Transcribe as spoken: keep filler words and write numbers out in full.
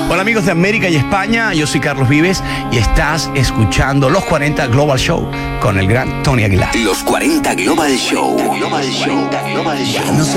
Hola amigos de América y España, yo soy Carlos Vives y estás escuchando Los cuarenta Global Show con el gran Tony Aguilar. Los cuarenta Global Show. Global Show. Global Show. No sé